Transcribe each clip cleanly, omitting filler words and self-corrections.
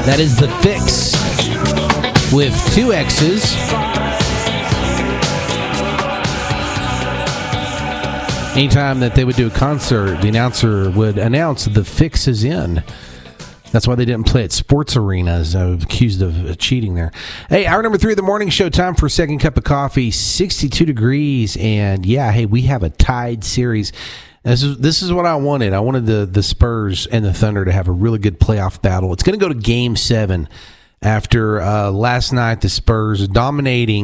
That is The Fix with 2 X's. Anytime that they would do a concert, the announcer would announce The Fix is in. That's why they didn't play at sports arenas. I was accused of cheating there. Hey, hour number 3 of the morning show. Time for a second cup of coffee. 62 degrees. And, yeah, hey, we have a tied series. This is what I wanted. I wanted the Spurs and the Thunder to have a really good playoff battle. It's going to go to Game 7 after last night, the Spurs dominating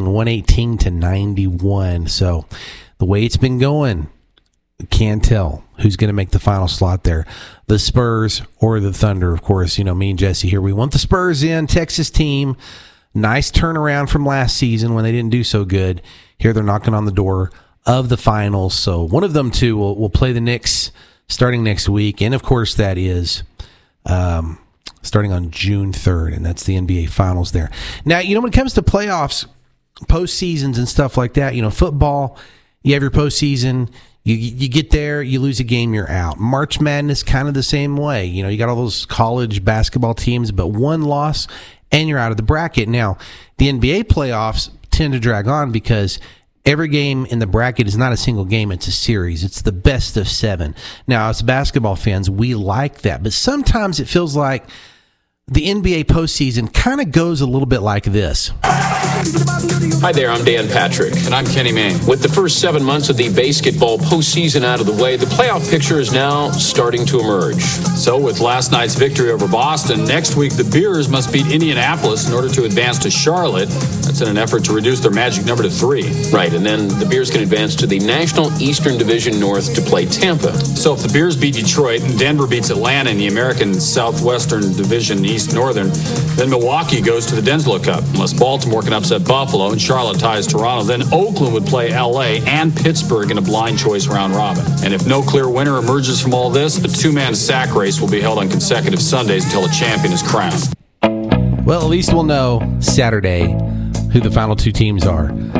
118-91. So the way it's been going, can't tell who's going to make the final slot there, the Spurs or the Thunder. Of course, me and Jesse here, we want the Spurs in. Texas team, nice turnaround from last season when they didn't do so good. Here they're knocking on the door of the finals. So one of them two will play the Knicks starting next week, and of course that is starting on June 3rd, and that's the NBA Finals there. Now, when it comes to playoffs, postseasons and stuff like that, football, you have your postseason. You get there, you lose a game, you're out. March Madness, kind of the same way. You got all those college basketball teams, but one loss, and you're out of the bracket. Now, the NBA playoffs tend to drag on because every game in the bracket is not a single game, it's a series. It's the best of 7. Now, as basketball fans, we like that, but sometimes it feels like the NBA postseason kind of goes a little bit like this. Hi there, I'm Dan Patrick. And I'm Kenny Mayne. With the first 7 months of the basketball postseason out of the way, the playoff picture is now starting to emerge. So with last night's victory over Boston, next week the Bears must beat Indianapolis in order to advance to Charlotte. That's in an effort to reduce their magic number to 3. Right, and then the Bears can advance to the National Eastern Division North to play Tampa. So if the Bears beat Detroit and Denver beats Atlanta in the American Southwestern Division East Northern, then Milwaukee goes to the Denslow Cup. Unless Baltimore can upset Buffalo and Charlotte ties Toronto, then Oakland would play LA and Pittsburgh in a blind choice round robin. And if no clear winner emerges from all this, the 2-man sack race will be held on consecutive Sundays until a champion is crowned. Well, at least we'll know Saturday who the final 2 teams are.